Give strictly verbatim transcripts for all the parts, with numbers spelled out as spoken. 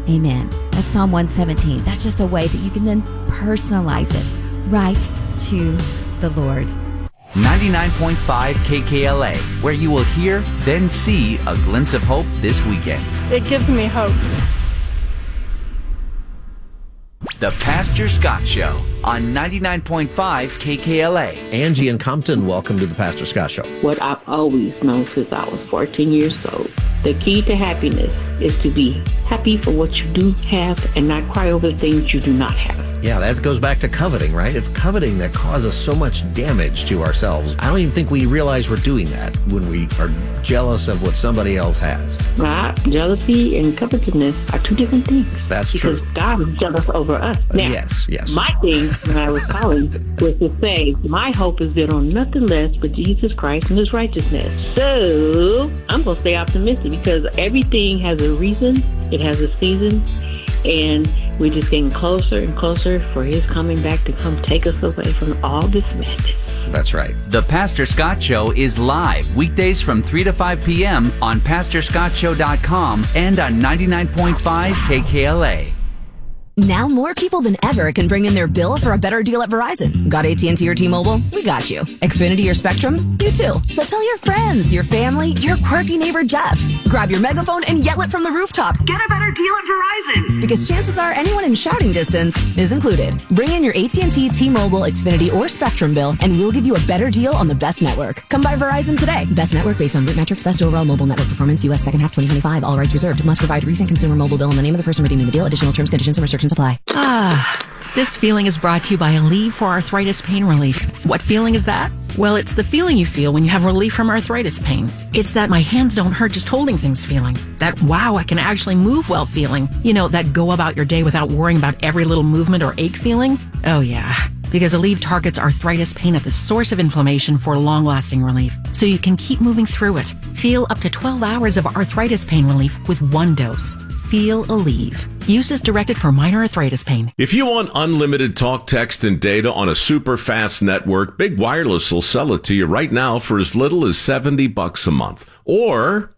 Amen. That's Psalm one seventeen. That's just a way that you can then personalize it right to the Lord. ninety-nine point five K K L A, where you will hear, then see a glimpse of hope this weekend. It gives me hope. The Pastor Scott Show on ninety-nine point five K K L A. Angie in Compton, welcome to the Pastor Scott Show. What I've always known since I was fourteen years old. The key to happiness is to be happy for what you do have and not cry over the things you do not have. Yeah, that goes back to coveting, right? It's coveting that causes so much damage to ourselves. I don't even think we realize we're doing that when we are jealous of what somebody else has. Now, jealousy and covetousness are two different things. That's because true. Because God is jealous over us. Now, uh, yes, yes. My thing when I was calling was to say, my hope is built on nothing less but Jesus Christ and His righteousness. So, I'm going to stay optimistic because everything has a reason. It has a season. And we're just getting closer and closer for His coming back to come take us away from all this madness. That's right. The Pastor Scott Show is live weekdays from three to five p.m. on pastor scott show dot com and on ninety-nine point five K K L A. Now more people than ever can bring in their bill for a better deal at Verizon. Got A T and T or T-Mobile? We got you. Xfinity or Spectrum? You too. So tell your friends, your family, your quirky neighbor Jeff. Grab your megaphone and yell it from the rooftop. Get a better deal at Verizon. Because chances are anyone in shouting distance is included. Bring in your A T and T, T-Mobile, Xfinity, or Spectrum bill and we'll give you a better deal on the best network. Come by Verizon today. Best network based on root metrics, best overall mobile network performance, U S second half twenty twenty-five. All rights reserved. Must provide recent consumer mobile bill and the name of the person redeeming the deal. Additional terms, conditions, and restrictions apply. Ah, this feeling is brought to you by Aleve for Arthritis Pain Relief. What feeling is that? Well, it's the feeling you feel when you have relief from arthritis pain. It's that my hands don't hurt just holding things feeling. That wow, I can actually move well feeling. You know, that go about your day without worrying about every little movement or ache feeling. Oh yeah, because Aleve targets arthritis pain at the source of inflammation for long-lasting relief. So you can keep moving through it. Feel up to twelve hours of arthritis pain relief with one dose. Feel Aleve. Use is directed for minor arthritis pain. If you want unlimited talk, text, and data on a super fast network, Big Wireless will sell it to you right now for as little as seventy bucks a month. Or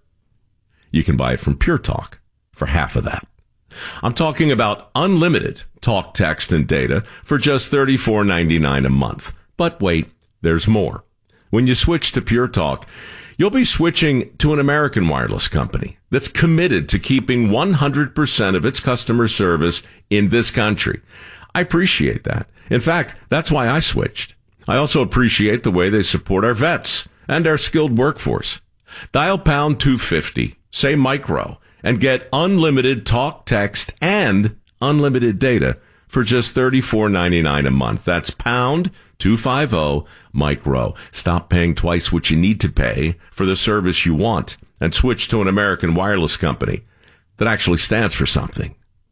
you can buy it from Pure Talk for half of that. I'm talking about unlimited talk, text, and data for just thirty-four ninety-nine a month. But wait, there's more. When you switch to Pure Talk, you'll be switching to an American wireless company that's committed to keeping one hundred percent of its customer service in this country. I appreciate that. In fact, that's why I switched. I also appreciate the way they support our vets and our skilled workforce. Dial pound two fifty, say micro, and get unlimited talk, text, and unlimited data for just thirty-four ninety-nine a month. That's pound two fifty micro. Stop paying twice what you need to pay for the service you want and switch to an American wireless company that actually stands for something.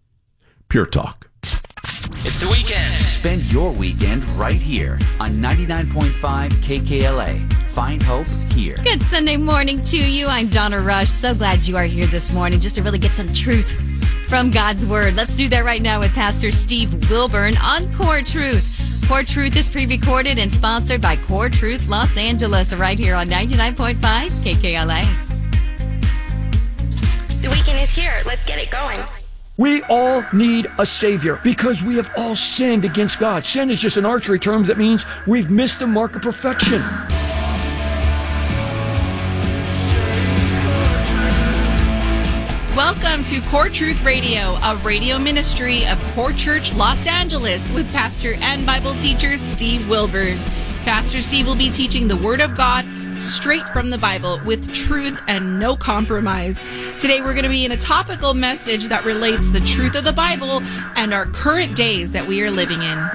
Pure Talk. It's the weekend. Spend your weekend right here on ninety-nine point five K K L A. Find hope here. Good Sunday morning to you. I'm Donna Rush. So glad you are here this morning just to really get some truth from God's Word. Let's do that right now with Pastor Steve Wilburn on Core Truth. Core Truth is pre-recorded and sponsored by Core Truth Los Angeles right here on ninety-nine point five K K L A. The weekend is here. Let's get it going. We all need a Savior because we have all sinned against God. Sin is just an archery term that means we've missed the mark of perfection. Welcome to Core Truth Radio, a radio ministry of Core Church Los Angeles with pastor and Bible teacher Steve Wilburn. Pastor Steve will be teaching the Word of God straight from the Bible with truth and no compromise. Today we're going to be in a topical message that relates the truth of the Bible and our current days that we are living in.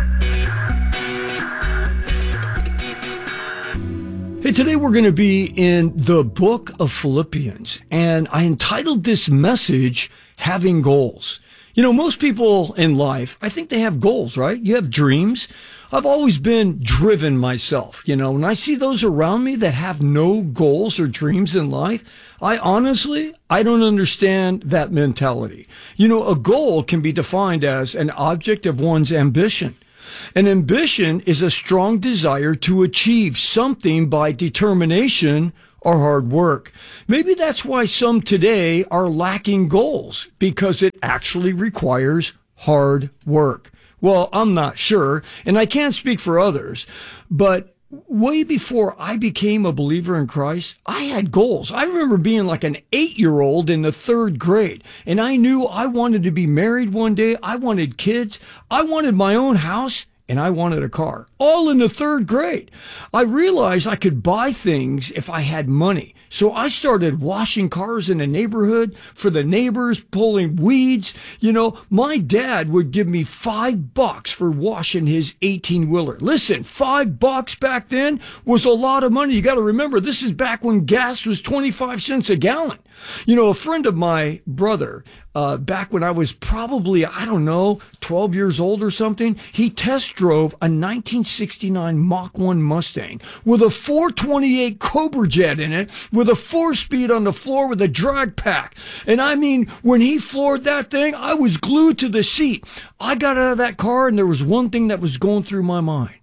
Hey, today we're going to be in the book of Philippians, and I entitled this message, Having Goals. You know, most people in life, I think they have goals, right? You have dreams. I've always been driven myself, you know, when I see those around me that have no goals or dreams in life, I honestly, I don't understand that mentality. You know, a goal can be defined as an object of one's ambition. An ambition is a strong desire to achieve something by determination or hard work. Maybe that's why some today are lacking goals, because it actually requires hard work. Well, I'm not sure, and I can't speak for others, but way before I became a believer in Christ, I had goals. I remember being like an eight-year-old in the third grade, and I knew I wanted to be married one day. I wanted kids. I wanted my own house, and I wanted a car, all in the third grade. I realized I could buy things if I had money. So I started washing cars in the neighborhood for the neighbors, pulling weeds. You know, my dad would give me five bucks for washing his eighteen-wheeler. Listen, five bucks back then was a lot of money. You got to remember, this is back when gas was twenty-five cents a gallon. You know, a friend of my brother, uh, back when I was probably, I don't know, twelve years old or something, he test drove a nineteen sixty-nine Mach one Mustang with a four twenty-eight Cobra Jet in it, with a four-speed on the floor with a drag pack. And I mean, when he floored that thing, I was glued to the seat. I got out of that car, and there was one thing that was going through my mind.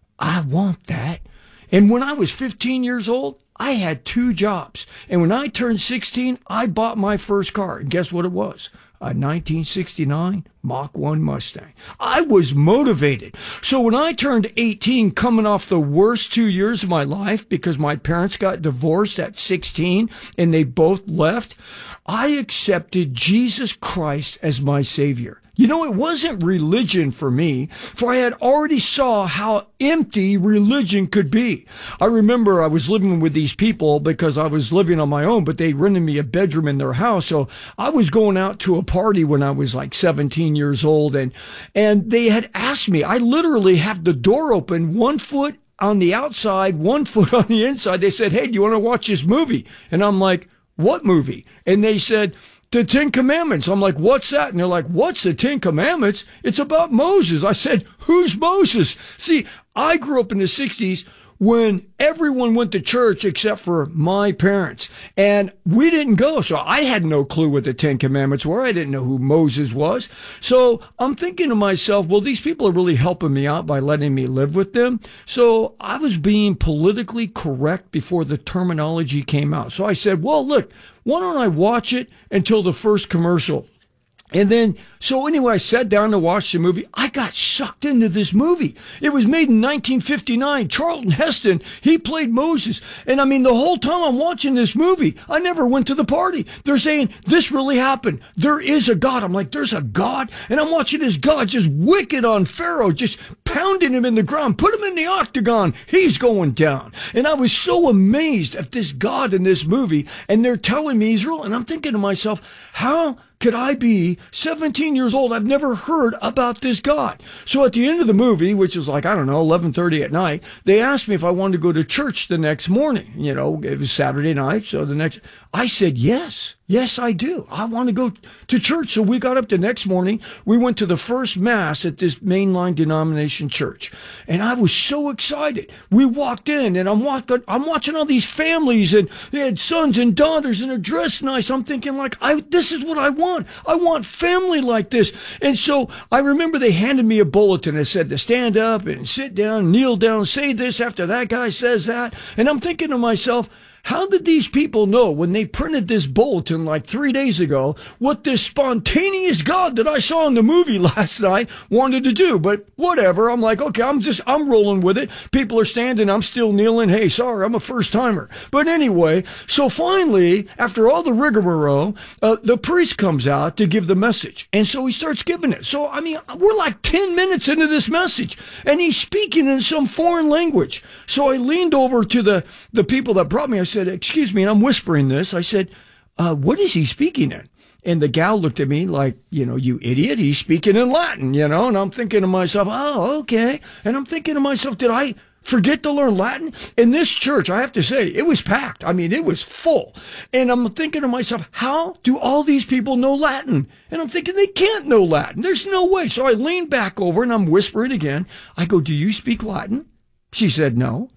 I want that. And when I was fifteen years old, I had two jobs. And when I turned sixteen, I bought my first car. And guess what it was? A nineteen sixty-nine Mach one Mustang. I was motivated. So when I turned eighteen, coming off the worst two years of my life because my parents got divorced at sixteen and they both left, I accepted Jesus Christ as my Savior. You know, it wasn't religion for me, for I had already saw how empty religion could be. I remember I was living with these people because I was living on my own, but they rented me a bedroom in their house. So I was going out to a party when I was like seventeen years old, and and they had asked me, I literally have the door open, one foot on the outside, one foot on the inside. They said, hey, do you want to watch this movie? And I'm like, what movie? And they said, the Ten Commandments. I'm like, what's that? And they're like, what's the Ten Commandments? It's about Moses. I said, who's Moses? See, I grew up in the sixties when everyone went to church except for my parents. And we didn't go. So I had no clue what the Ten Commandments were. I didn't know who Moses was. So I'm thinking to myself, well, these people are really helping me out by letting me live with them. So I was being politically correct before the terminology came out. So I said, well, look, why don't I watch it until the first commercial? And then, so anyway, I sat down to watch the movie. I got sucked into this movie. It was made in nineteen fifty-nine. Charlton Heston, he played Moses. And I mean, the whole time I'm watching this movie, I never went to the party. They're saying, this really happened. There is a God. I'm like, there's a God? And I'm watching this God just wicked on Pharaoh, just pounding him in the ground, put him in the octagon. He's going down. And I was so amazed at this God in this movie. And they're telling me he's real. And I'm thinking to myself, how could I be seventeen years old? I've never heard about this God. So at the end of the movie, which is like, I don't know, eleven thirty at night, they asked me if I wanted to go to church the next morning. You know, it was Saturday night. So the next, I said, yes, yes, I do. I want to go to church. So we got up the next morning. We went to the first mass at this mainline denomination church. And I was so excited. We walked in and I'm walking, I'm watching all these families, and they had sons and daughters and they're dressed nice. I'm thinking like, I, this is what I want. I want family like this. And so I remember they handed me a bulletin that said to stand up and sit down, kneel down, say this after that guy says that. And I'm thinking to myself, how did these people know when they printed this bulletin like three days ago what this spontaneous God that I saw in the movie last night wanted to do? But whatever. I'm like, okay, I'm just, I'm rolling with it. People are standing. I'm still kneeling. Hey, sorry, I'm a first timer. But anyway, so finally, after all the rigmarole, uh, the priest comes out to give the message. And so he starts giving it. So, I mean, we're like ten minutes into this message and he's speaking in some foreign language. So I leaned over to the, the people that brought me. I said, excuse me, and I'm whispering this. I said, uh, what is he speaking in? And the gal looked at me like, you know, you idiot, he's speaking in Latin, you know, and I'm thinking to myself, oh, okay. And I'm thinking to myself, did I forget to learn Latin? In this church, I have to say, it was packed. I mean, it was full. And I'm thinking to myself, how do all these people know Latin? And I'm thinking they can't know Latin. There's no way. So I leaned back over and I'm whispering again. I go, do you speak Latin? She said, no.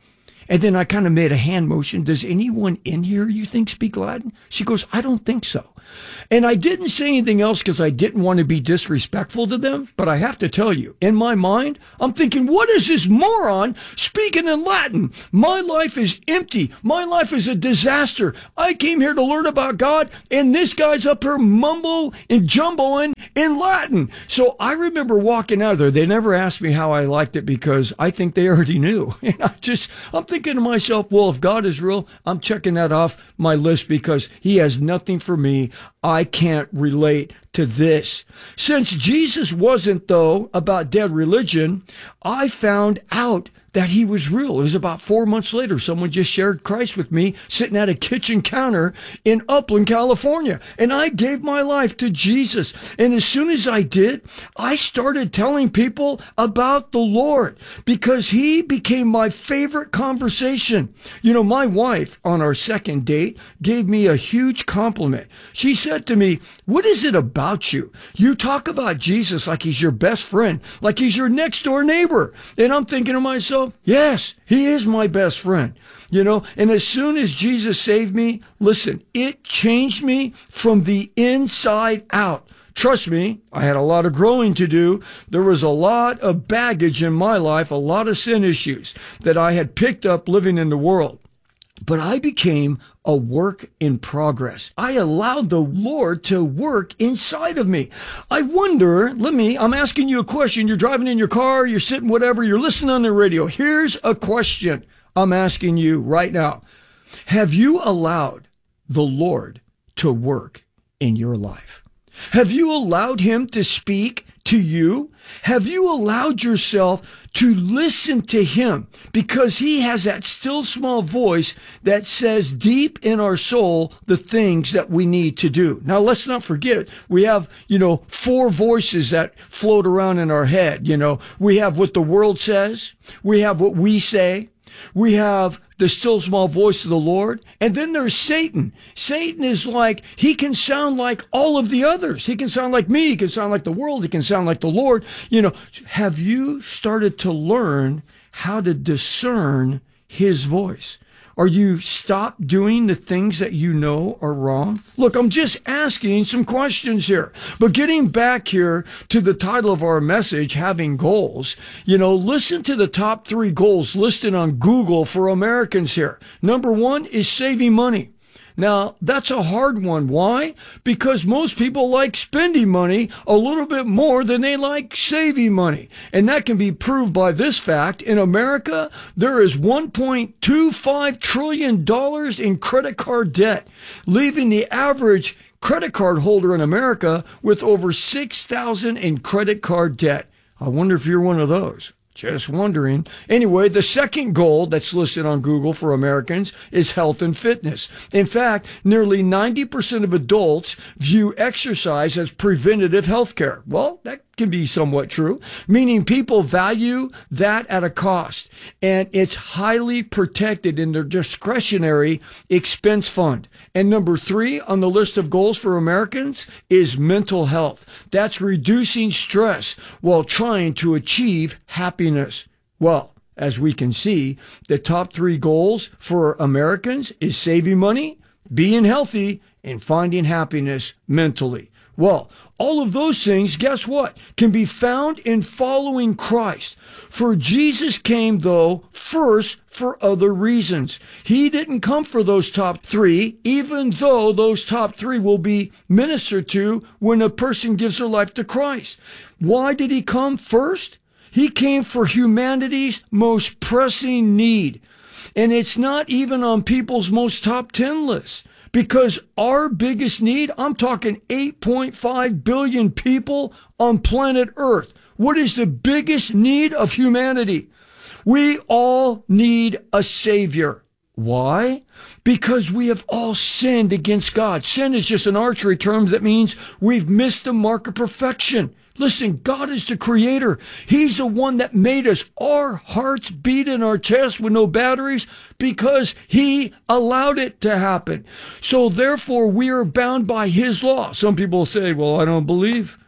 And then I kind of made a hand motion. Does anyone in here you think speak Latin? She goes, I don't think so. And I didn't say anything else because I didn't want to be disrespectful to them. But I have to tell you, in my mind, I'm thinking, what is this moron speaking in Latin? My life is empty. My life is a disaster. I came here to learn about God, and this guy's up here mumbo and jumboing in Latin. So I remember walking out of there. They never asked me how I liked it because I think they already knew. And I just, I'm thinking to myself, well, if God is real, I'm checking that off my list because he has nothing for me. I can't relate to this. Since Jesus wasn't, though, about dead religion, I found out that he was real. It was about four months later. Someone just shared Christ with me sitting at a kitchen counter in Upland, California. And I gave my life to Jesus. And as soon as I did, I started telling people about the Lord because he became my favorite conversation. You know, my wife on our second date gave me a huge compliment. She said to me, what is it about you? You talk about Jesus like he's your best friend, like he's your next door neighbor. And I'm thinking to myself, yes, he is my best friend, you know, and as soon as Jesus saved me, listen, it changed me from the inside out. Trust me, I had a lot of growing to do. There was a lot of baggage in my life, a lot of sin issues that I had picked up living in the world. But I became a work in progress. I allowed the Lord to work inside of me. I wonder, let me, I'm asking you a question. You're driving in your car, you're sitting, whatever, you're listening on the radio. Here's a question I'm asking you right now. Have you allowed the Lord to work in your life? Have you allowed him to speak to you? Have you allowed yourself to listen to him? Because he has that still small voice that says deep in our soul the things that we need to do. Now, let's not forget, we have, you know, four voices that float around in our head. You know, we have what the world says. We have what we say. We have the still small voice of the Lord. And then there's Satan. Satan is like, he can sound like all of the others. He can sound like me. He can sound like the world. He can sound like the Lord. You know, have you started to learn how to discern his voice? Are you stopped doing the things that you know are wrong? Look, I'm just asking some questions here. But getting back here to the title of our message, Having Goals, you know, listen to the top three goals listed on Google for Americans here. Number one is saving money. Now, that's a hard one. Why? Because most people like spending money a little bit more than they like saving money. And that can be proved by this fact. In America, there is one point two five trillion dollars in credit card debt, leaving the average credit card holder in America with over six thousand dollars in credit card debt. I wonder if you're one of those. Just wondering. Anyway, the second goal that's listed on Google for Americans is health and fitness. In fact, nearly ninety percent of adults view exercise as preventative health care. Well, that can be somewhat true, meaning people value that at a cost, and it's highly protected in their discretionary expense fund. And number three on the list of goals for Americans is mental health. That's reducing stress while trying to achieve happiness. Well, as we can see, the top three goals for Americans is saving money, being healthy, and finding happiness mentally. Well, all of those things, guess what, can be found in following Christ. For Jesus came, though, first for other reasons. He didn't come for those top three, even though those top three will be ministered to when a person gives their life to Christ. Why did he come first? He came for humanity's most pressing need. And it's not even on people's most top ten lists. Because our biggest need, I'm talking eight point five billion people on planet Earth. What is the biggest need of humanity? We all need a Savior. Why? Because we have all sinned against God. Sin is just an archery term that means we've missed the mark of perfection. Listen, God is the creator. He's the one that made us. Our hearts beat in our chest with no batteries because he allowed it to happen. So therefore, we are bound by his law. Some people say, well, I don't believe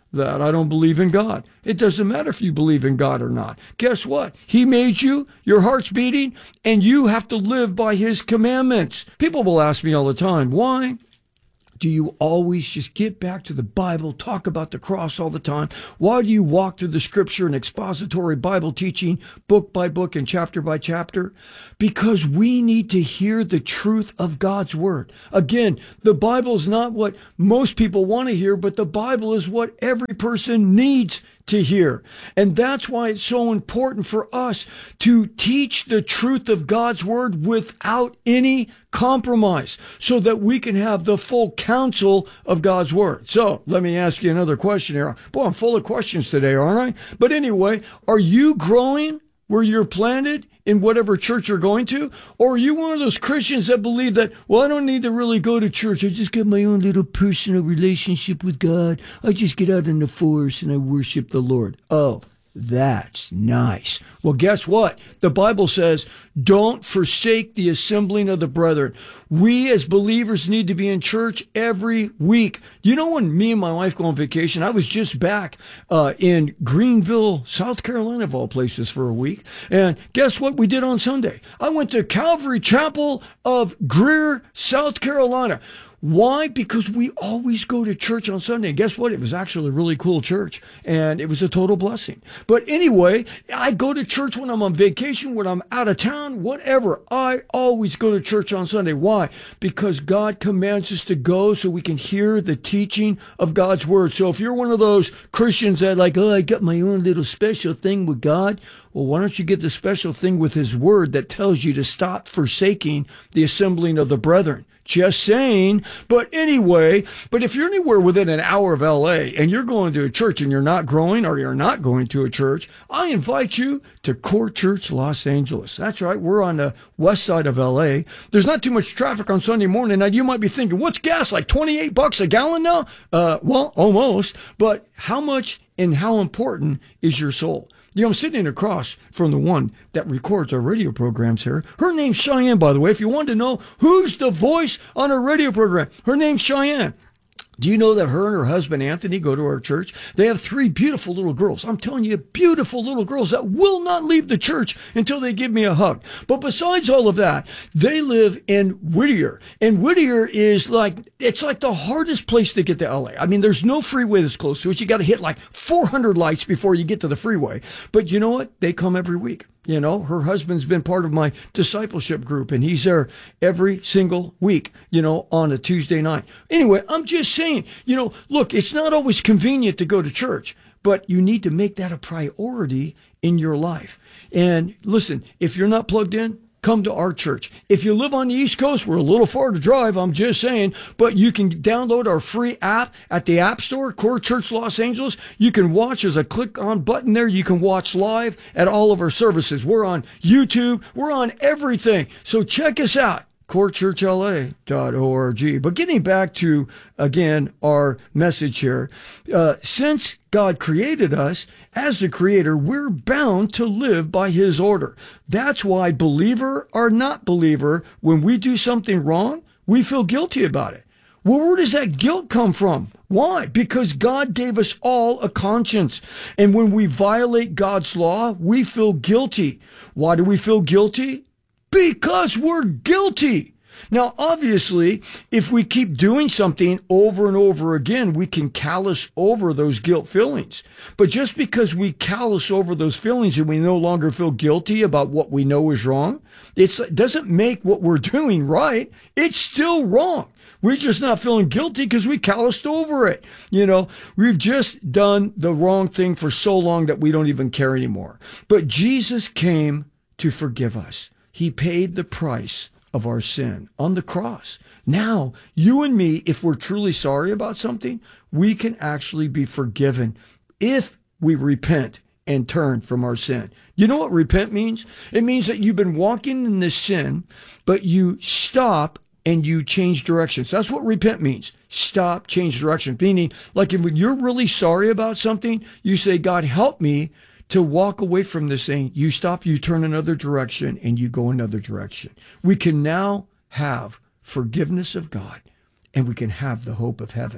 that I don't believe in God. It doesn't matter if you believe in God or not. Guess what? He made you, your heart's beating, and you have to live by his commandments. People will ask me all the time, why do you always just get back to the Bible, talk about the cross all the time? Why do you walk through the scripture and expository Bible teaching book by book and chapter by chapter? Because we need to hear the truth of God's word. Again, the Bible is not what most people want to hear, but the Bible is what every person needs to hear. And that's why it's so important for us to teach the truth of God's word without any compromise, so that we can have the full counsel of God's word. So let me ask you another question here. Boy, I'm full of questions today, aren't I? But anyway, are you growing where you're planted in whatever church you're going to? Or are you one of those Christians that believe that, well, I don't need to really go to church. I just got my own little personal relationship with God. I just get out in the forest and I worship the Lord. Oh, that's nice. Well, guess what? The Bible says, don't forsake the assembling of the brethren. We as believers need to be in church every week. You know, when me and my wife go on vacation, I was just back uh, in Greenville, South Carolina, of all places, for a week. And guess what we did on Sunday? I went to Calvary Chapel of Greer, South Carolina. Why? Because we always go to church on Sunday. And guess what? It was actually a really cool church, and it was a total blessing. But anyway, I go to church when I'm on vacation, when I'm out of town, whatever. I always go to church on Sunday. Why? Because God commands us to go so we can hear the teaching of God's word. So if you're one of those Christians that like, oh, I got my own little special thing with God, well, why don't you get the special thing with his word that tells you to stop forsaking the assembling of the brethren? Just saying. But anyway, but if you're anywhere within an hour of L A and you're going to a church and you're not growing, or you're not going to a church, I invite you to Core Church Los Angeles. That's right. We're on the west side of L A. There's not too much traffic on Sunday morning. Now you might be thinking, what's gas, like twenty-eight bucks a gallon now? Uh, well, almost. But how much and how important is your soul? You know, I'm sitting across from the one that records our radio programs here. Her name's Cheyenne, by the way. If you want to know who's the voice on our radio program, her name's Cheyenne. Do you know that her and her husband, Anthony, go to our church? They have three beautiful little girls. I'm telling you, beautiful little girls that will not leave the church until they give me a hug. But besides all of that, they live in Whittier. And Whittier is like, it's like the hardest place to get to L A. I mean, there's no freeway that's close to it. You got to hit like four hundred lights before you get to the freeway. But you know what? They come every week. You know, her husband's been part of my discipleship group, and he's there every single week, you know, on a Tuesday night. Anyway, I'm just saying, you know, look, it's not always convenient to go to church, but you need to make that a priority in your life. And listen, if you're not plugged in, come to our church. If you live on the East Coast, we're a little far to drive, I'm just saying, but you can download our free app at the App Store, Core Church Los Angeles. You can watch. There's a click on button there. You can watch live at all of our services. We're on YouTube. We're on everything. So check us out. core church L A dot org. But getting back to, again, our message here, uh, since God created us, as the creator, we're bound to live by his order. That's why, believer or not believer, when we do something wrong, we feel guilty about it. Well, where does that guilt come from? Why? Because God gave us all a conscience. And when we violate God's law, we feel guilty. Why do we feel guilty? Because we're guilty. Now, obviously, if we keep doing something over and over again, we can callous over those guilt feelings. But just because we callous over those feelings and we no longer feel guilty about what we know is wrong, it's, it doesn't make what we're doing right. It's still wrong. We're just not feeling guilty because we calloused over it. You know, we've just done the wrong thing for so long that we don't even care anymore. But Jesus came to forgive us. He paid the price of our sin on the cross. Now, you and me, if we're truly sorry about something, we can actually be forgiven if we repent and turn from our sin. You know what repent means? It means that you've been walking in this sin, but you stop and you change directions. That's what repent means. Stop, change direction. Meaning, like if you're really sorry about something, you say, God, help me to walk away from this thing. You stop, you turn another direction, and you go another direction. We can now have forgiveness of God, and we can have the hope of heaven.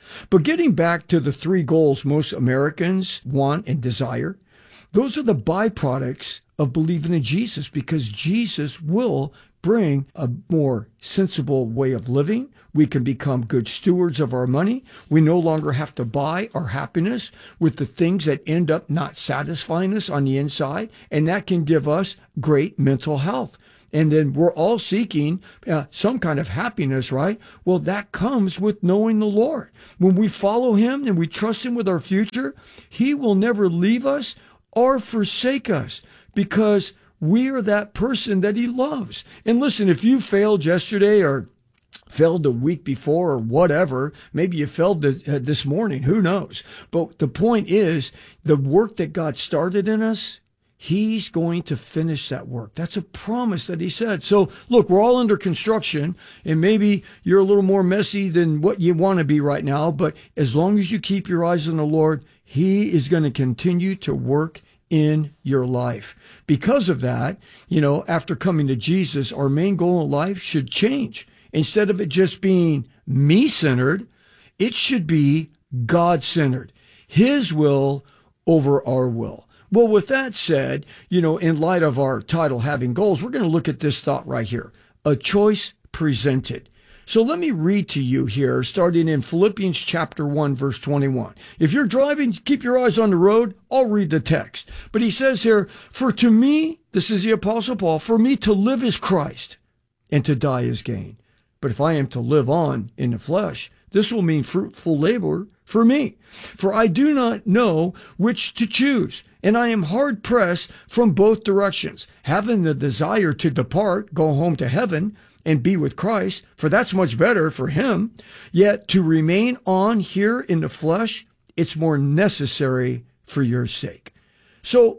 But getting back to the three goals most Americans want and desire, those are the byproducts of believing in Jesus, because Jesus will bring a more sensible way of living. We can become good stewards of our money. We no longer have to buy our happiness with the things that end up not satisfying us on the inside, and that can give us great mental health. And then we're all seeking uh, some kind of happiness, right? Well, that comes with knowing the Lord. When we follow him and we trust him with our future, he will never leave us or forsake us, because we are that person that he loves. And listen, if you failed yesterday or failed the week before or whatever, maybe you failed this, uh, this morning, who knows? But the point is, the work that God started in us, he's going to finish that work. That's a promise that he said. So look, we're all under construction, and maybe you're a little more messy than what you want to be right now. But as long as you keep your eyes on the Lord, he is going to continue to work in your life. Because of that, you know, after coming to Jesus, our main goal in life should change. Instead of it just being me-centered, it should be God-centered. His will over our will. Well, with that said, you know, in light of our title, Having Goals, we're going to look at this thought right here. A choice presented. So let me read to you here, starting in Philippians chapter one, verse twenty-one. If you're driving, keep your eyes on the road. I'll read the text. But he says here, for to me, this is the Apostle Paul, for me to live is Christ, and to die is gain. But if I am to live on in the flesh, this will mean fruitful labor for me. For I do not know which to choose, and I am hard pressed from both directions, having the desire to depart, go home to heaven, and be with Christ, for that's much better for him. Yet to remain on here in the flesh, it's more necessary for your sake. So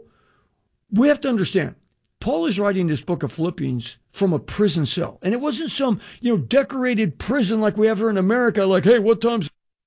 we have to understand, Paul is writing this book of Philippians from a prison cell. And it wasn't some, you know, decorated prison like we have here in America, like, hey, what time's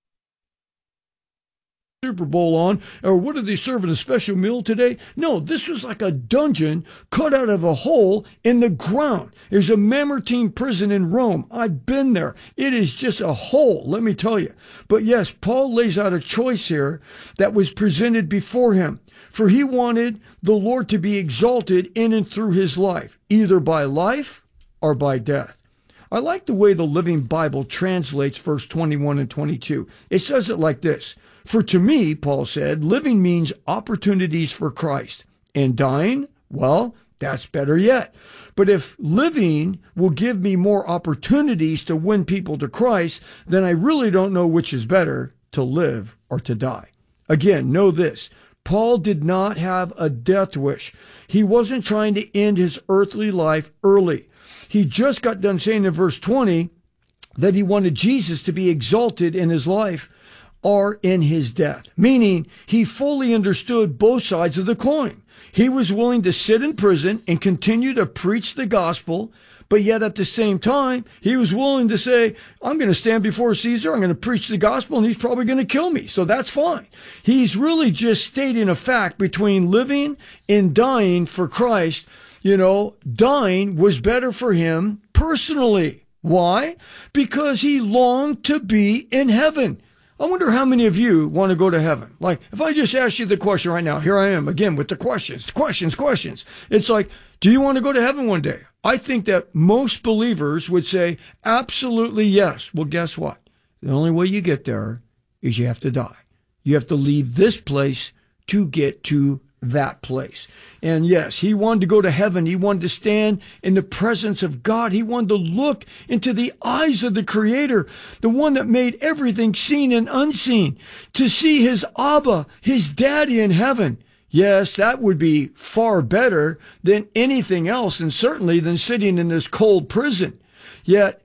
Super Bowl on, or what are they serving, a special meal today? No, this was like a dungeon cut out of a hole in the ground. There's a Mamertine prison in Rome. I've been there. It is just a hole, let me tell you. But yes, Paul lays out a choice here that was presented before him. For he wanted the Lord to be exalted in and through his life, either by life or by death. I like the way the Living Bible translates verse twenty-one and twenty-two. It says it like this. For to me, Paul said, living means opportunities for Christ. And dying, well, that's better yet. But if living will give me more opportunities to win people to Christ, then I really don't know which is better, to live or to die. Again, know this. Paul did not have a death wish. He wasn't trying to end his earthly life early. He just got done saying in verse twenty that he wanted Jesus to be exalted in his life or in his death, meaning he fully understood both sides of the coin. He was willing to sit in prison and continue to preach the gospel, but yet at the same time, he was willing to say, I'm going to stand before Caesar, I'm going to preach the gospel, and he's probably going to kill me, so that's fine. He's really just stating a fact between living and dying for Christ. You know, dying was better for him personally. Why? Because he longed to be in heaven. I wonder how many of you want to go to heaven. Like, if I just ask you the question right now, here I am again with the questions, questions, questions. It's like, do you want to go to heaven one day? I think that most believers would say, absolutely yes. Well, guess what? The only way you get there is you have to die. You have to leave this place to get to that place. And yes, he wanted to go to heaven. He wanted to stand in the presence of God. He wanted to look into the eyes of the Creator, the one that made everything seen and unseen, to see his Abba, his daddy in heaven. Yes, that would be far better than anything else, and certainly than sitting in this cold prison. Yet,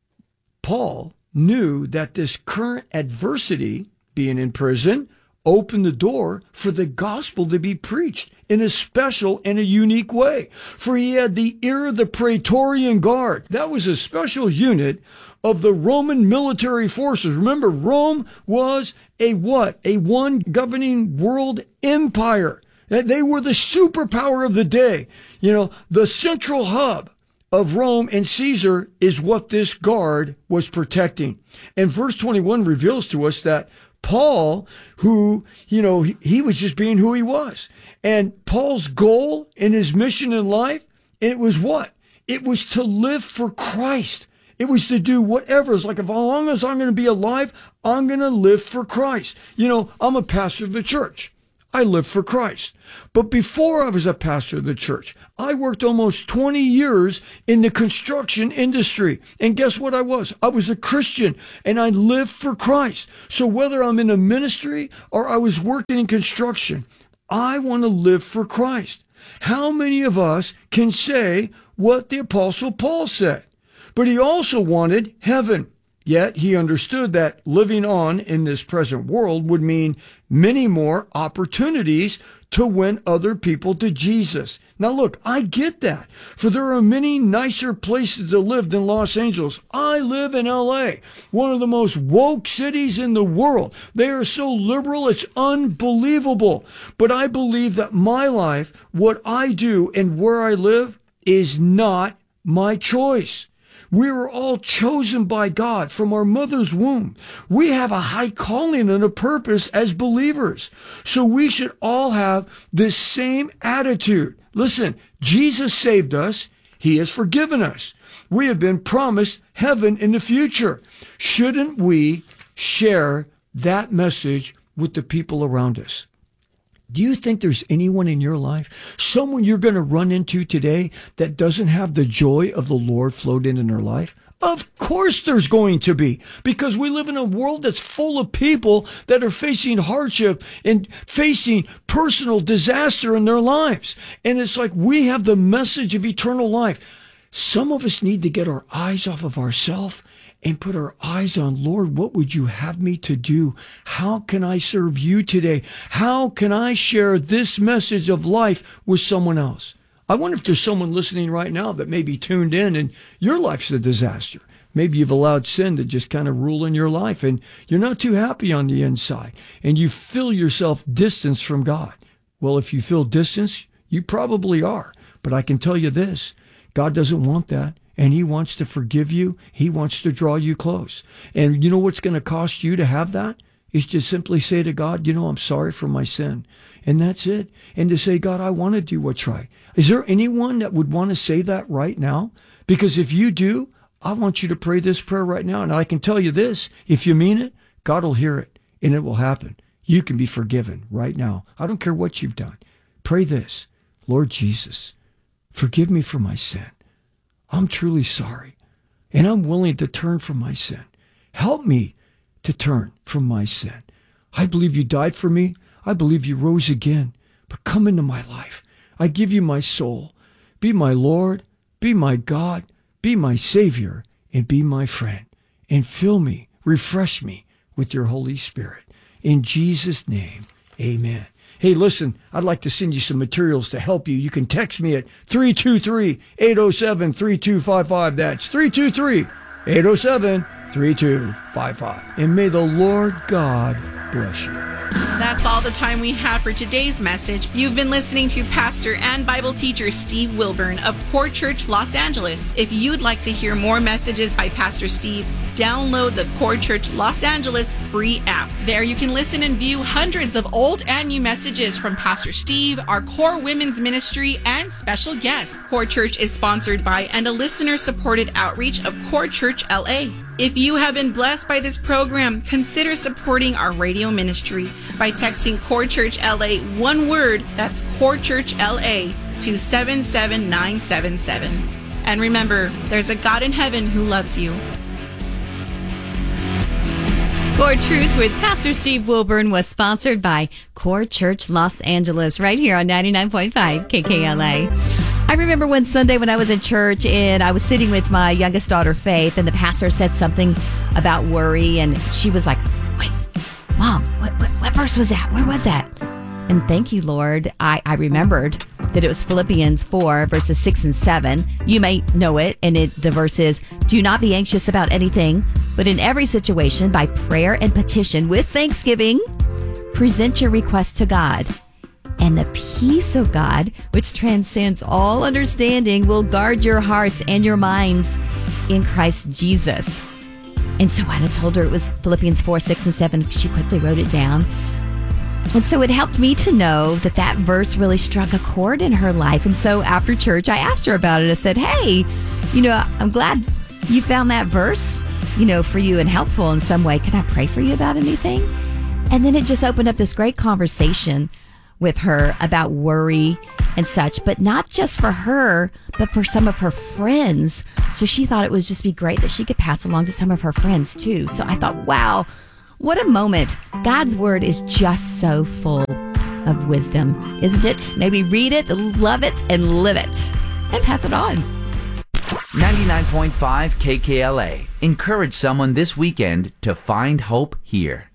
Paul knew that this current adversity, being in prison, opened the door for the gospel to be preached in a special and a unique way. For he had the ear of the Praetorian Guard. That was a special unit of the Roman military forces. Remember, Rome was a what? A one governing world empire. They were the superpower of the day. You know, the central hub of Rome and Caesar is what this guard was protecting. And verse twenty-one reveals to us that Paul, who, you know, he, he was just being who he was. And Paul's goal in his mission in life, it was what? It was to live for Christ. It was to do whatever. It's like, if as long as I'm going to be alive, I'm going to live for Christ. You know, I'm a pastor of the church. I live for Christ. But before I was a pastor of the church, I worked almost twenty years in the construction industry. And guess what I was? I was a Christian, and I lived for Christ. So whether I'm in a ministry or I was working in construction, I want to live for Christ. How many of us can say what the Apostle Paul said? But he also wanted heaven. Yet he understood that living on in this present world would mean many more opportunities to win other people to Jesus. Now look, I get that. For there are many nicer places to live than Los Angeles. I live in L A, one of the most woke cities in the world. They are so liberal, it's unbelievable. But I believe that my life, what I do and where I live, is not my choice. We were all chosen by God from our mother's womb. We have a high calling and a purpose as believers. So we should all have this same attitude. Listen, Jesus saved us. He has forgiven us. We have been promised heaven in the future. Shouldn't we share that message with the people around us? Do you think there's anyone in your life, someone you're going to run into today that doesn't have the joy of the Lord flowed in in their life? Of course there's going to be, because we live in a world that's full of people that are facing hardship and facing personal disaster in their lives. And it's like we have the message of eternal life. Some of us need to get our eyes off of ourselves and put our eyes on, Lord, what would you have me to do? How can I serve you today? How can I share this message of life with someone else? I wonder if there's someone listening right now that may be tuned in and your life's a disaster. Maybe you've allowed sin to just kind of rule in your life and you're not too happy on the inside and you feel yourself distance from God. Well, if you feel distance, you probably are. But I can tell you this, God doesn't want that. And he wants to forgive you. He wants to draw you close. And you know what's going to cost you to have that? Is to simply say to God, you know, I'm sorry for my sin. And that's it. And to say, God, I want to do what's right. Is there anyone that would want to say that right now? Because if you do, I want you to pray this prayer right now. And I can tell you this, if you mean it, God will hear it and it will happen. You can be forgiven right now. I don't care what you've done. Pray this, Lord Jesus, forgive me for my sin. I'm truly sorry, and I'm willing to turn from my sin. Help me to turn from my sin. I believe you died for me. I believe you rose again, but come into my life. I give you my soul. Be my Lord, be my God, be my Savior, and be my friend. And fill me, refresh me with your Holy Spirit. In Jesus' name, amen. Hey, listen, I'd like to send you some materials to help you. You can text me at three two three, eight oh seven, three two five five. That's three two three, eight oh seven, three two five five. And may the Lord God bless you. That's all the time we have for today's message. You've been listening to pastor and Bible teacher Steve Wilburn of Core Church Los Angeles. If you'd like to hear more messages by Pastor Steve, download the Core Church Los Angeles free app. There you can listen and view hundreds of old and new messages from Pastor Steve, our Core Women's Ministry, and special guests. Core Church is sponsored by and a listener-supported outreach of Core Church L A. If you have been blessed by this program, consider supporting our radio ministry by texting Core Church L A, one word, that's Core Church L A, to seven seven nine seven seven. And remember, there's a God in heaven who loves you. Core Truth with Pastor Steve Wilburn was sponsored by Core Church Los Angeles, right here on ninety-nine point five K K L A. I remember one Sunday when I was in church and I was sitting with my youngest daughter, Faith, and the pastor said something about worry, and she was like, wait, Mom, what, what, what verse was that? Where was that? And thank you, Lord. I, I remembered that it was Philippians four, verses six and seven. You may know it, and it, the verse is, do not be anxious about anything, but in every situation, by prayer and petition with thanksgiving, present your request to God. And the peace of God, which transcends all understanding, will guard your hearts and your minds in Christ Jesus. And so Anna told her it was Philippians four, six, and seven. She quickly wrote it down. And so it helped me to know that that verse really struck a chord in her life. And so after church, I asked her about it. I said, hey, you know, I'm glad you found that verse, you know, for you and helpful in some way. Can I pray for you about anything? And then it just opened up this great conversation with her about worry and such, but not just for her, but for some of her friends. So she thought it would just be great that she could pass along to some of her friends too. So I thought, wow, what a moment. God's word is just so full of wisdom, isn't it? Maybe read it, love it, and live it, and pass it on. ninety-nine point five K K L A. Encourage someone this weekend to find hope here.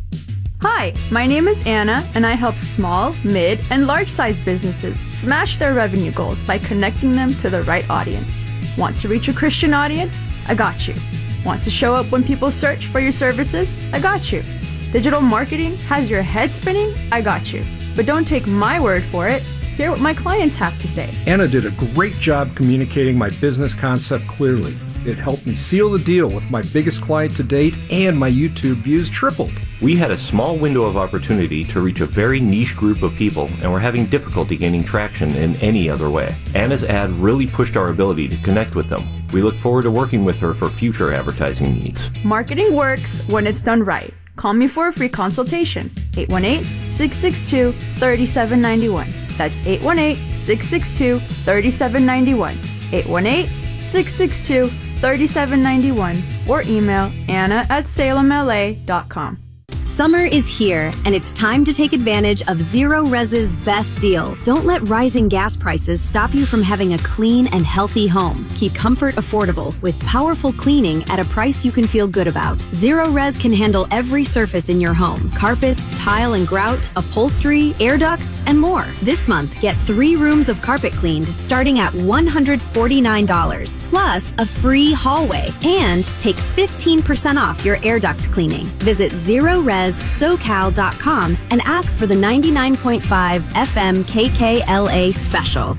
Hi, my name is Anna, and I help small, mid, and large-sized businesses smash their revenue goals by connecting them to the right audience. Want to reach a Christian audience? I got you. Want to show up when people search for your services? I got you. Digital marketing has your head spinning? I got you. But don't take my word for it. Hear what my clients have to say. Anna did a great job communicating my business concept clearly. It helped me seal the deal with my biggest client to date, and my YouTube views tripled. We had a small window of opportunity to reach a very niche group of people, and we're having difficulty gaining traction in any other way. Anna's ad really pushed our ability to connect with them. We look forward to working with her for future advertising needs. Marketing works when it's done right. Call me for a free consultation. eight one eight, six six two, three seven nine one. That's eight one eight, six six two, three seven nine one. eight one eight, six six two, three seven nine one. Or email Anna at salem L A dot com. Summer is here, and it's time to take advantage of Zero Res's best deal. Don't let rising gas prices stop you from having a clean and healthy home. Keep comfort affordable with powerful cleaning at a price you can feel good about. Zero Res can handle every surface in your home: carpets, tile and grout, upholstery, air ducts, and more. This month, get three rooms of carpet cleaned starting at one hundred forty-nine dollars, plus a free hallway, and take fifteen percent off your air duct cleaning. Visit Zero Res socal dot com and ask for the ninety-nine point five F M K K L A special.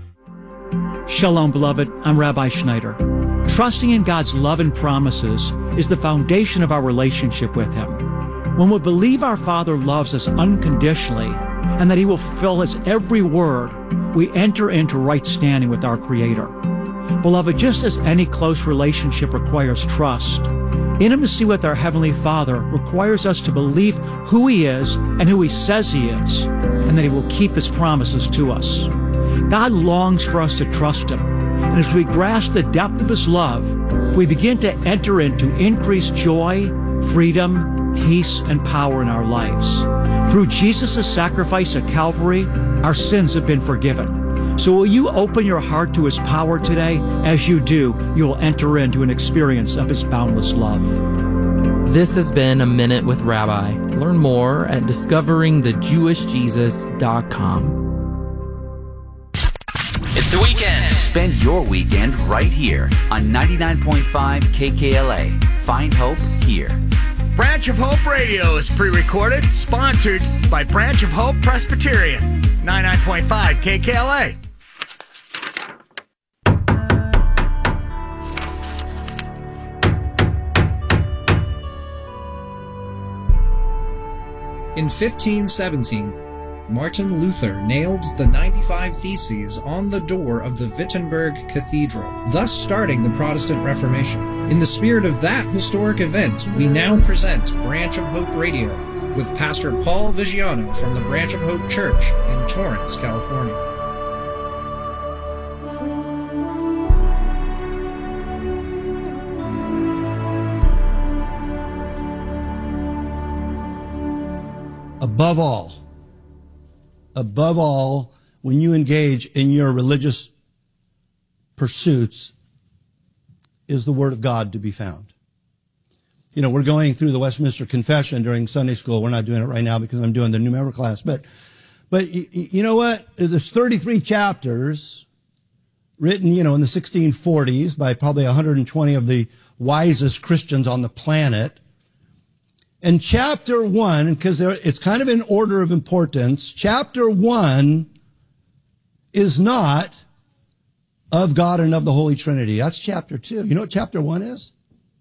Shalom, beloved. I'm Rabbi Schneider. Trusting in God's love and promises is the foundation of our relationship with Him. When we believe our Father loves us unconditionally and that He will fulfill His every word, we enter into right standing with our Creator. Beloved, just as any close relationship requires trust, intimacy with our Heavenly Father requires us to believe who He is and who He says He is, and that He will keep His promises to us. God longs for us to trust Him, and as we grasp the depth of His love, we begin to enter into increased joy, freedom, peace, and power in our lives. Through Jesus' sacrifice at Calvary, our sins have been forgiven. So will you open your heart to His power today? As you do, you will enter into an experience of His boundless love. This has been A Minute with Rabbi. Learn more at discovering the jewish jesus dot com. It's the weekend. Spend your weekend right here on ninety-nine point five K K L A. Find hope here. Branch of Hope Radio is pre-recorded, sponsored by Branch of Hope Presbyterian, ninety-nine point five K K L A. In fifteen seventeen, Martin Luther nailed the ninety-five Theses on the door of the Wittenberg Cathedral, thus starting the Protestant Reformation. In the spirit of that historic event, we now present Branch of Hope Radio with Pastor Paul Vigiano from the Branch of Hope Church in Torrance, California. Above all, above all, when you engage in your religious pursuits, is the Word of God to be found. You know, we're going through the Westminster Confession during Sunday school. We're not doing it right now because I'm doing the New Member class. But, but you, you know what? There's thirty-three chapters written, you know, in the sixteen forties by probably one hundred twenty of the wisest Christians on the planet. And chapter one, because it's kind of in order of importance, chapter one is not of God and of the Holy Trinity. That's chapter two. You know what chapter one is?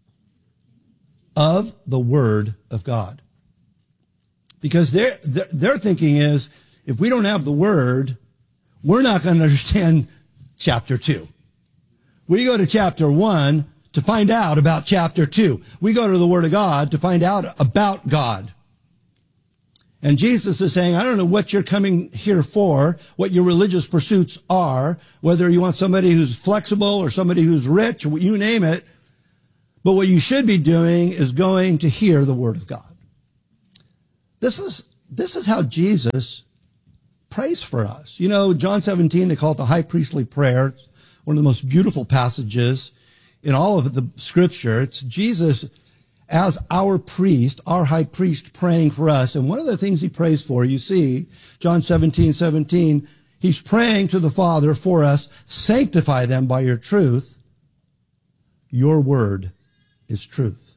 Of the Word of God. Because their, their, their thinking is, if we don't have the Word, we're not going to understand chapter two. We go to chapter one to find out about chapter two. We go to the Word of God to find out about God. And Jesus is saying, I don't know what you're coming here for, what your religious pursuits are, whether you want somebody who's flexible or somebody who's rich, or you name it. But what you should be doing is going to hear the Word of God. This is, this is how Jesus prays for us. You know, John seventeen, they call it the high priestly prayer. One of the most beautiful passages in all of the scripture. It's Jesus as our priest, our high priest, praying for us. And one of the things he prays for, you see, John seventeen, seventeen, he's praying to the Father for us, sanctify them by your truth. Your word is truth.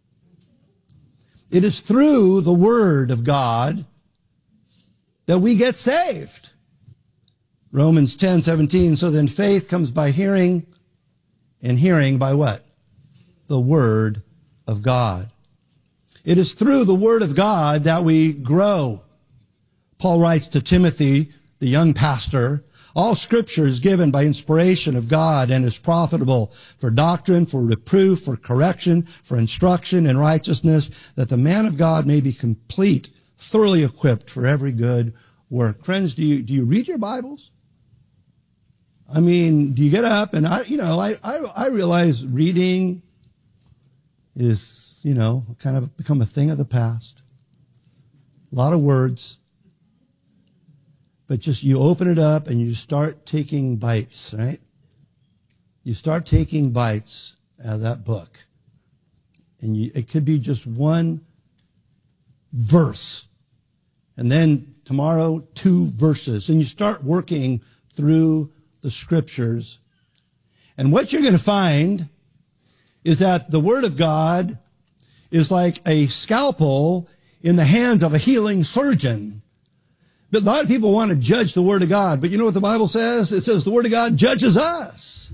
It is through the Word of God that we get saved. Romans ten, seventeen, so then faith comes by hearing, and hearing by what? The Word of God. It is through the Word of God that we grow. Paul writes to Timothy, the young pastor, all Scripture is given by inspiration of God and is profitable for doctrine, for reproof, for correction, for instruction in righteousness, that the man of God may be complete, thoroughly equipped for every good work. Friends, do you, do you read your Bibles? I mean, do you get up? And I, you know, I, I, I realize reading is, you know, kind of become a thing of the past. A lot of words. But just you open it up and you start taking bites, right? You start taking bites out of that book. And you, it could be just one verse. And then tomorrow, two verses. And you start working through the Scriptures. And what you're going to find is that the Word of God is like a scalpel in the hands of a healing surgeon. But a lot of people want to judge the Word of God. But you know what the Bible says? It says the Word of God judges us.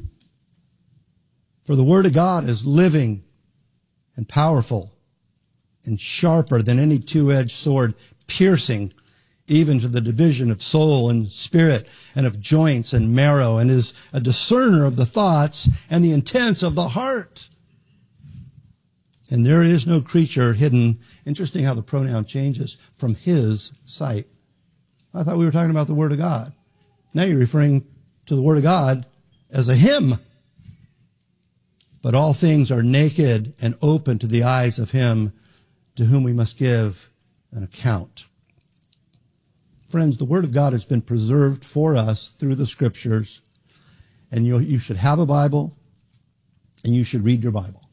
For the Word of God is living and powerful and sharper than any two-edged sword, piercing even to the division of soul and spirit and of joints and marrow, and is a discerner of the thoughts and the intents of the heart. And there is no creature hidden. Interesting how the pronoun changes, from his sight. I thought we were talking about the Word of God. Now you're referring to the Word of God as a him. But all things are naked and open to the eyes of him to whom we must give an account. Friends, the Word of God has been preserved for us through the Scriptures. And you, you should have a Bible, and you should read your Bible.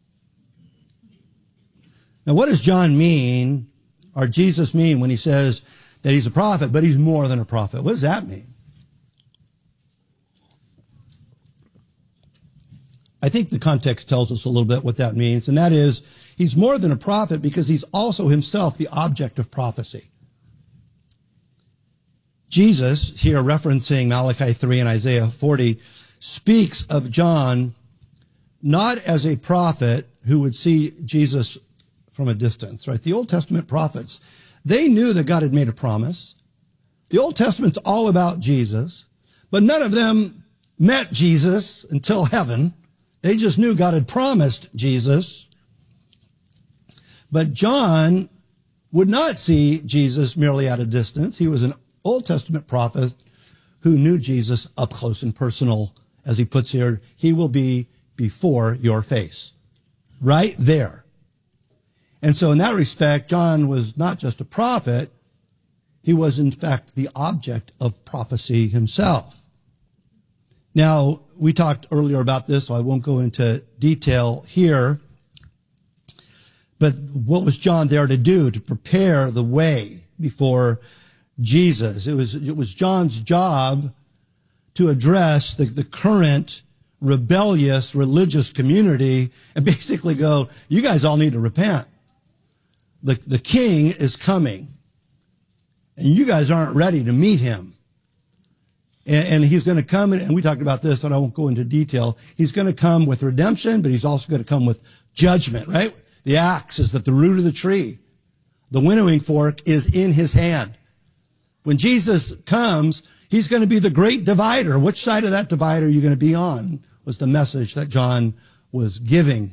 Now, what does John mean, or Jesus mean, when he says that he's a prophet, but he's more than a prophet? What does that mean? I think the context tells us a little bit what that means, and that is he's more than a prophet because he's also himself the object of prophecy. Jesus, here referencing Malachi three and Isaiah forty, speaks of John not as a prophet who would see Jesus from a distance, right? The Old Testament prophets, they knew that God had made a promise. The Old Testament's all about Jesus, but none of them met Jesus until heaven. They just knew God had promised Jesus. But John would not see Jesus merely at a distance. He was an Old Testament prophet who knew Jesus up close and personal. As he puts here, he will be before your face. Right there. And so in that respect, John was not just a prophet, he was in fact the object of prophecy himself. Now, we talked earlier about this, so I won't go into detail here. But what was John there to do? To prepare the way before Jesus. It was, it was John's job to address the, the current rebellious religious community and basically go, you guys all need to repent. the, the king is coming, and you guys aren't ready to meet him. And, and he's going to come, and we talked about this, and I won't go into detail. He's going to come with redemption, but he's also going to come with judgment, right? The axe is at the root of the tree. The winnowing fork is in his hand. When Jesus comes, he's going to be the great divider. Which side of that divider are you going to be on? Was the message that John was giving.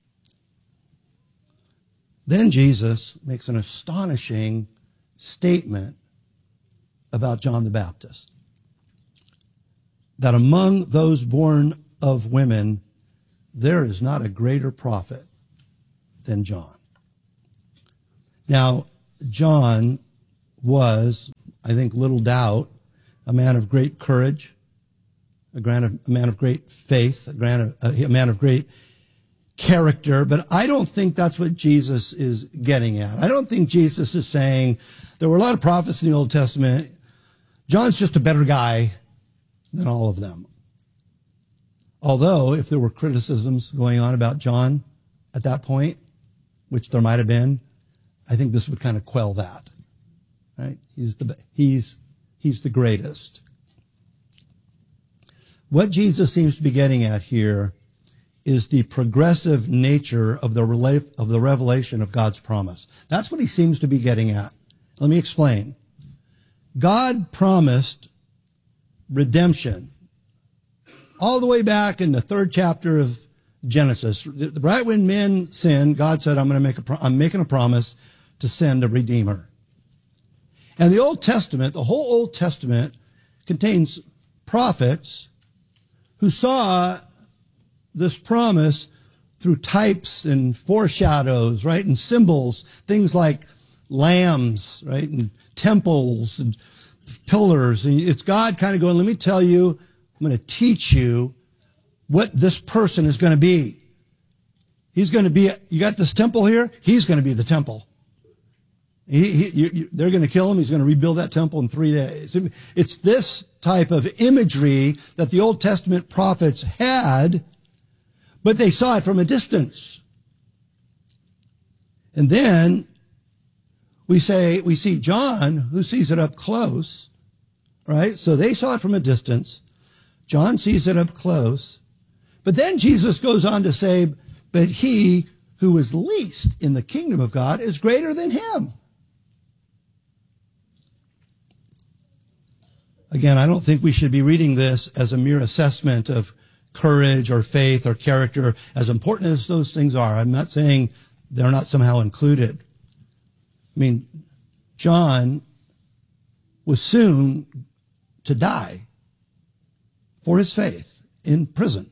Then Jesus makes an astonishing statement about John the Baptist. That among those born of women, there is not a greater prophet than John. Now, John was, I think, little doubt, a man of great courage, a, grand, a man of great faith, a, grand, a man of great character, but I don't think that's what Jesus is getting at. I don't think Jesus is saying there were a lot of prophets in the Old Testament. John's just a better guy than all of them. Although, if there were criticisms going on about John at that point, which there might have been, I think this would kind of quell that. Right? He's the he's he's the greatest. What Jesus seems to be getting at here is the progressive nature of the rela- of the revelation of God's promise. That's what he seems to be getting at. Let me explain. God promised redemption all the way back in the third chapter of Genesis. Right when men sinned, God said, I'm going to make a pro- I'm making a promise to send a redeemer. And the Old Testament, the whole Old Testament contains prophets who saw this promise through types and foreshadows, right? And symbols, things like lambs, right? And temples and pillars. And it's God kind of going, let me tell you, I'm going to teach you what this person is going to be. He's going to be, you got this temple here? He's going to be the temple. He, he, you, you, they're going to kill him. He's going to rebuild that temple in three days. It's this type of imagery that the Old Testament prophets had, but they saw it from a distance. And then we say, we see John, who sees it up close, right? So they saw it from a distance. John sees it up close. But then Jesus goes on to say, but he who is least in the kingdom of God is greater than him. Again, I don't think we should be reading this as a mere assessment of courage or faith or character, as important as those things are. I'm not saying they're not somehow included. I mean, John was soon to die for his faith in prison.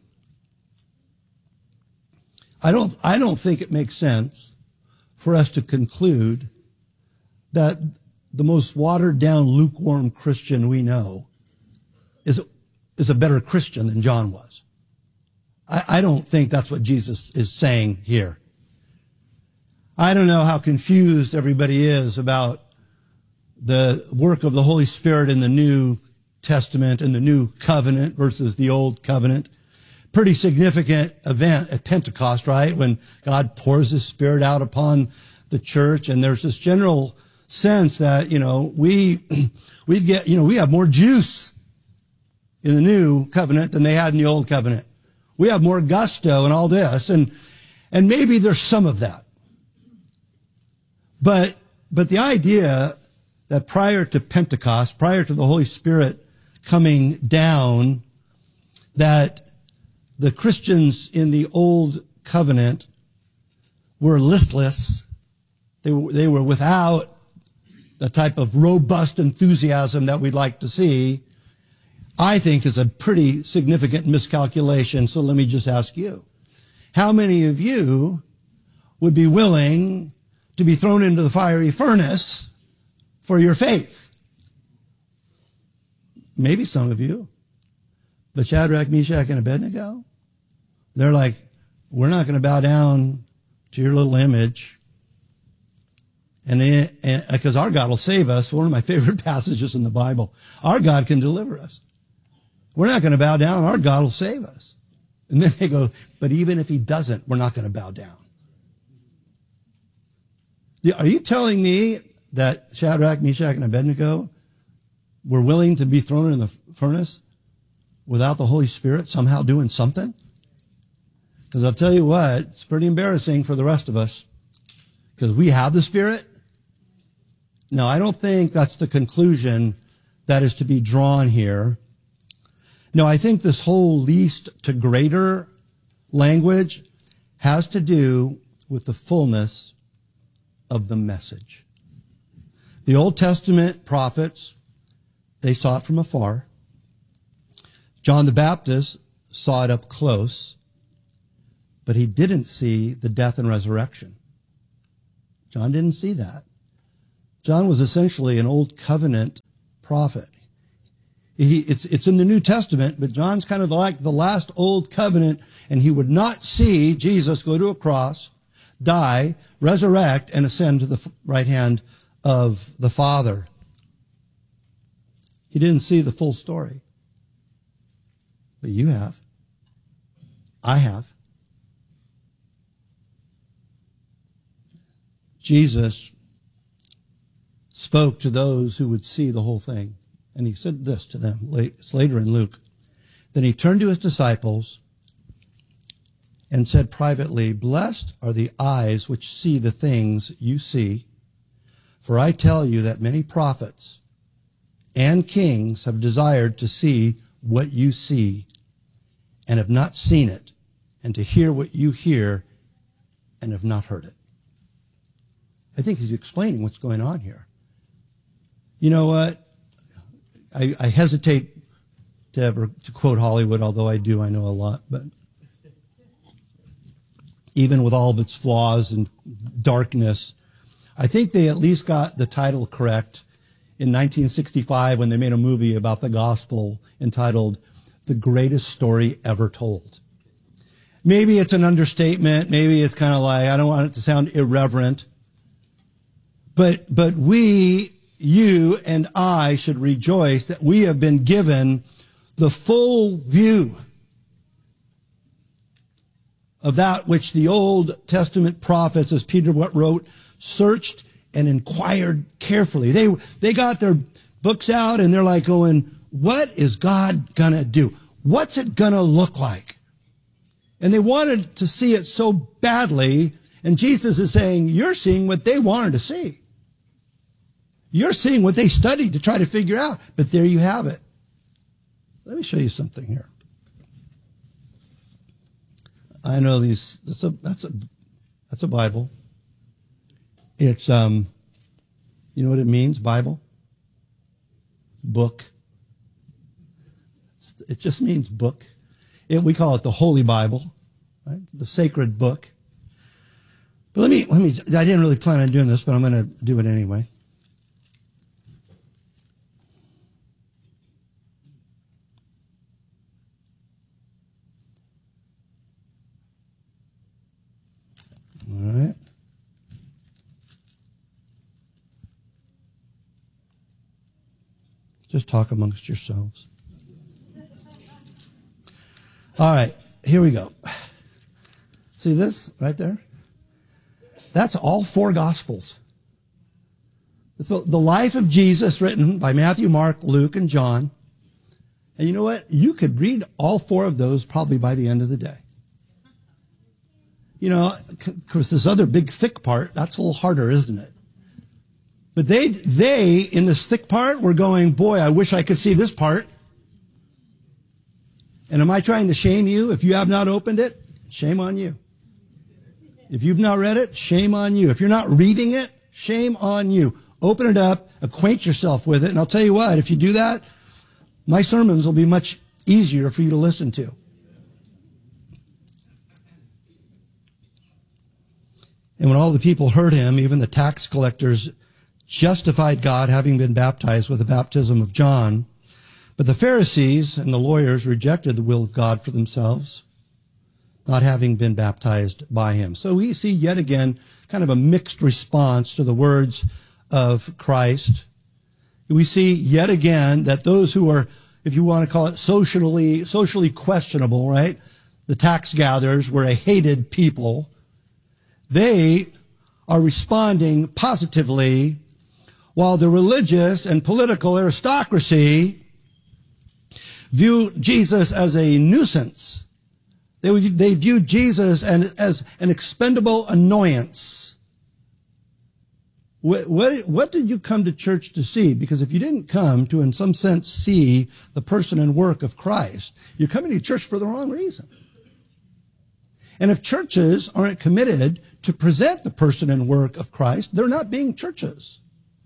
I don't, I don't think it makes sense for us to conclude that the most watered down, lukewarm Christian we know is, is a better Christian than John was. I, I don't think that's what Jesus is saying here. I don't know how confused everybody is about the work of the Holy Spirit in the New Testament and the New Covenant versus the Old Covenant. Pretty significant event at Pentecost, right? When God pours his Spirit out upon the church, and there's this general sense that, you know, we, we get, you know, we have more juice in the New Covenant than they had in the Old Covenant. We have more gusto and all this, and, and maybe there's some of that. But, but the idea that prior to Pentecost, prior to the Holy Spirit coming down, that the Christians in the Old Covenant were listless. They were, they were without the type of robust enthusiasm that we'd like to see, I think is a pretty significant miscalculation. So let me just ask you, how many of you would be willing to be thrown into the fiery furnace for your faith? Maybe some of you. But Shadrach, Meshach, and Abednego, they're like, we're not going to bow down to your little image. And because our God will save us, one of my favorite passages in the Bible, our God can deliver us. We're not going to bow down. Our God will save us. And then they go, but even if he doesn't, we're not going to bow down. Are you telling me that Shadrach, Meshach, and Abednego were willing to be thrown in the furnace without the Holy Spirit somehow doing something? Because I'll tell you what, it's pretty embarrassing for the rest of us. Because we have the Spirit. No, I don't think that's the conclusion that is to be drawn here. No, I think this whole least to greater language has to do with the fullness of the message. The Old Testament prophets, they saw it from afar. John the Baptist saw it up close, but he didn't see the death and resurrection. John didn't see that. John was essentially an old covenant prophet. He, it's, it's in the New Testament, but John's kind of like the last old covenant, and he would not see Jesus go to a cross, die, resurrect, and ascend to the right hand of the Father. He didn't see the full story. But you have. I have. Jesus spoke to those who would see the whole thing. And he said this to them. It's later in Luke. Then he turned to his disciples and said privately, "Blessed are the eyes which see the things you see. For I tell you that many prophets and kings have desired to see what you see and have not seen it, and to hear what you hear and have not heard it." I think he's explaining what's going on here. You know what? I, I hesitate to ever to quote Hollywood, although I do, I know a lot, but even with all of its flaws and darkness, I think they at least got the title correct in nineteen sixty-five when they made a movie about the gospel entitled The Greatest Story Ever Told. Maybe it's an understatement. Maybe it's kind of like, I don't want it to sound irreverent. But, but we, you and I should rejoice that we have been given the full view of that which the Old Testament prophets, as Peter wrote, searched and inquired carefully. They, they got their books out and they're like going, what is God gonna do? What's it gonna look like? And they wanted to see it so badly, and Jesus is saying, you're seeing what they wanted to see. You're seeing what they studied to try to figure out, but there you have it. Let me show you something here. I know these, that's a, that's a, that's a Bible. It's, um, you know what it means, Bible? Book. It's, it just means book. It, we call it the Holy Bible, right? The sacred book. But let me, let me, I didn't really plan on doing this, but I'm going to do it anyway. All right. Just talk amongst yourselves. All right, here we go. See this right there? That's all four Gospels. It's the, the life of Jesus written by Matthew, Mark, Luke, and John. And you know what? You could read all four of those probably by the end of the day. You know, of course, this other big thick part, that's a little harder, isn't it? But they, they, in this thick part, were going, boy, I wish I could see this part. And am I trying to shame you? If you have not opened it, shame on you. If you've not read it, shame on you. If you're not reading it, shame on you. Open it up, acquaint yourself with it, and I'll tell you what, if you do that, my sermons will be much easier for you to listen to. And when all the people heard him, even the tax collectors justified God, having been baptized with the baptism of John. But the Pharisees and the lawyers rejected the will of God for themselves, not having been baptized by him. So we see yet again kind of a mixed response to the words of Christ. We see yet again that those who are, if you want to call it socially, socially questionable, right? The tax gatherers were a hated people. They are responding positively, while the religious and political aristocracy view Jesus as a nuisance. They, they view Jesus as, as an expendable annoyance. What, what, what did you come to church to see? Because if you didn't come to, in some sense, see the person and work of Christ, you're coming to church for the wrong reason. And if churches aren't committed to present the person and work of Christ, they're not being churches.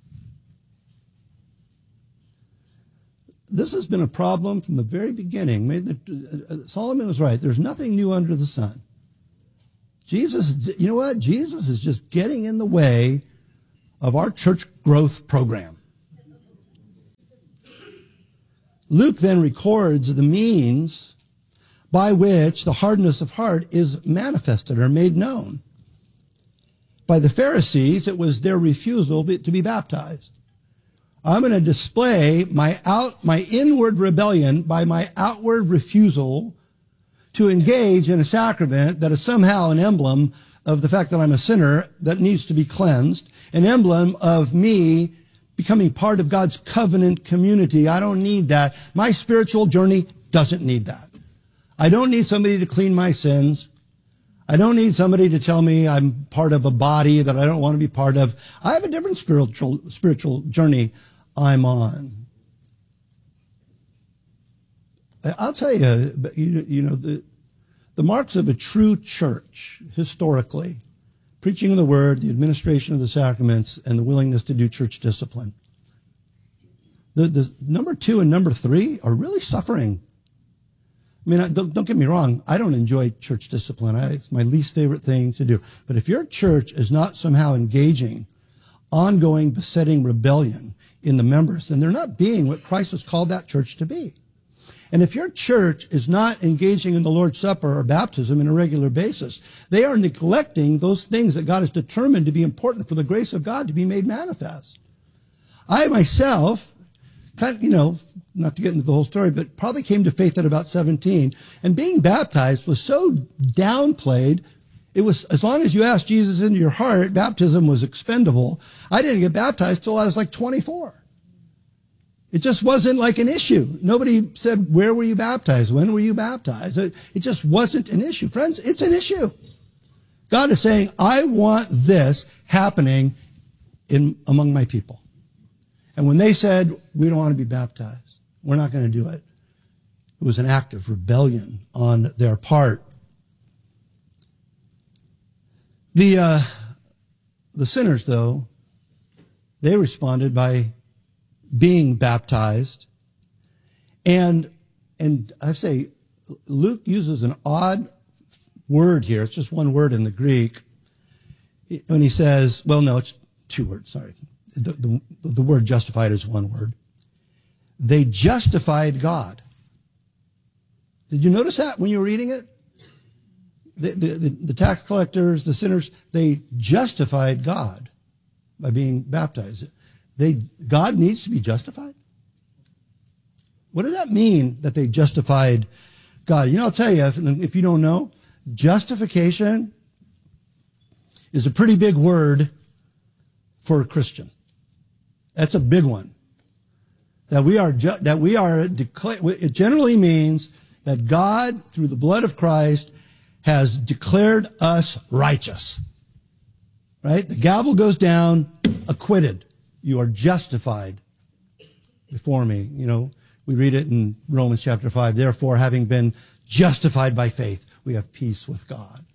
This has been a problem from the very beginning. Solomon was right. There's nothing new under the sun. Jesus, you know what? Jesus is just getting in the way of our church growth program. Luke then records the means by which the hardness of heart is manifested or made known. By the Pharisees, it was their refusal to be baptized. I'm going to display my out, my inward rebellion by my outward refusal to engage in a sacrament that is somehow an emblem of the fact that I'm a sinner that needs to be cleansed, an emblem of me becoming part of God's covenant community. I don't need that. My spiritual journey doesn't need that. I don't need somebody to clean my sins. I don't need somebody to tell me I'm part of a body that I don't want to be part of. I have a different spiritual spiritual journey I'm on. I'll tell you, you, you know, the, the marks of a true church, historically, preaching of the word, the administration of the sacraments, and the willingness to do church discipline. The, the number two and number three are really suffering. I mean, don't, don't get me wrong. I don't enjoy church discipline. I, it's my least favorite thing to do. But if your church is not somehow engaging ongoing besetting rebellion in the members, then they're not being what Christ has called that church to be. And if your church is not engaging in the Lord's Supper or baptism on a regular basis, they are neglecting those things that God has determined to be important for the grace of God to be made manifest. I myself, kind of, you know, not to get into the whole story, but probably came to faith at about seventeen. And being baptized was so downplayed. It was, as long as you asked Jesus into your heart, baptism was expendable. I didn't get baptized till I was like twenty-four. It just wasn't like an issue. Nobody said, where were you baptized? When were you baptized? It, it just wasn't an issue. Friends, it's an issue. God is saying, I want this happening in among my people. And when they said, we don't want to be baptized, we're not going to do it, it was an act of rebellion on their part. The, uh, the sinners, though, they responded by being baptized. And, and I say, Luke uses an odd word here. It's just one word in the Greek. When he says, well, no, it's two words, sorry. The, the, the word justified is one word. They justified God. Did you notice that when you were reading it? The, the, the tax collectors, the sinners, they justified God by being baptized. They, God needs to be justified? What does that mean that they justified God? You know, I'll tell you, if, if you don't know, justification is a pretty big word for a Christian. That's a big one. That we are, ju- that we are, decla- it generally means that God, through the blood of Christ, has declared us righteous. Right? The gavel goes down, acquitted. You are justified before me. You know, we read it in Romans chapter five. Therefore, having been justified by faith, we have peace with God.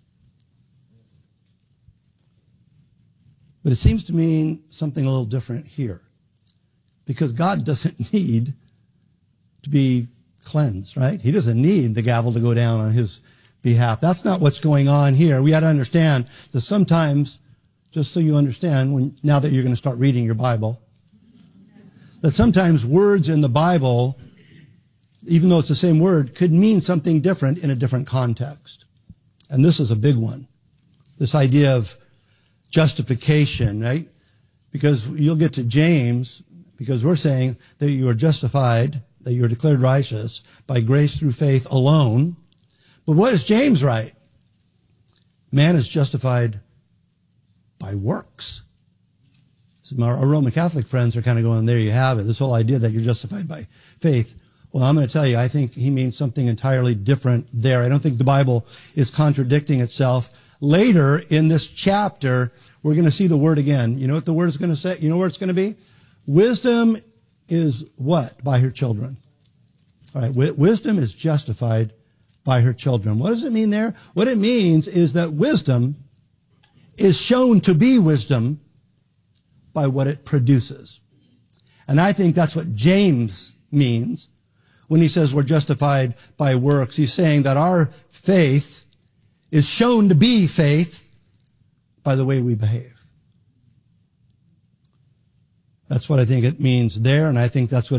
But it seems to mean something a little different here. Because God doesn't need to be cleansed, right? He doesn't need the gavel to go down on his behalf. That's not what's going on here. We got to understand that sometimes, just so you understand, when now that you're going to start reading your Bible, that sometimes words in the Bible, even though it's the same word, could mean something different in a different context. And this is a big one. This idea of justification, right? Because you'll get to James, because we're saying that you are justified, that you are declared righteous by grace through faith alone. But what does James write? Man is justified by works. So our Roman Catholic friends are kind of going, there you have it. This whole idea that you're justified by faith. Well, I'm going to tell you, I think he means something entirely different there. I don't think the Bible is contradicting itself. Later in this chapter, we're going to see the word again. You know what the word is going to say? You know where it's going to be? Wisdom is what? By her children. All right. W- wisdom is justified by her children. What does it mean there? What it means is that wisdom is shown to be wisdom by what it produces. And I think that's what James means when he says we're justified by works. He's saying that our faith is shown to be faith by the way we behave. That's what I think it means there, and I think that's what